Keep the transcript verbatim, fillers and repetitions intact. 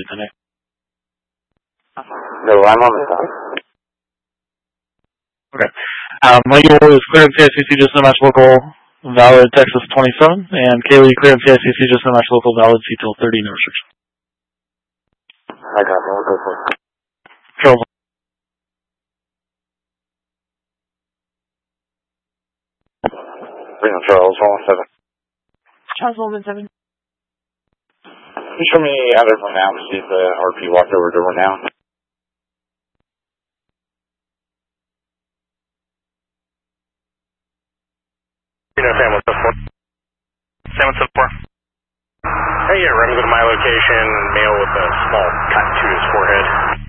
tonight. No, I'm on the top. Okay. Um, Michael is clear in C I C C, just no match local, valid Texas twenty-seven, and Kaylee clear in C I C C, just no match local, valid C T L thirty, no restriction. I got one, go for it. Charles. Bring on Charles, one seven. Charles one seven. Can you show me how they're from now, see if the R P walked over to her now? You know, Sam, what's up for? Sam, what's up for? Hey, yeah, run to my location, male with a small cut to his forehead.